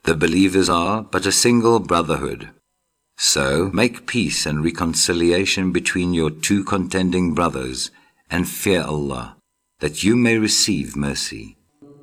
The believers are but a single brotherhood. So make peace and reconciliation between your two contending brothers, and fear Allah, that you may receive mercy.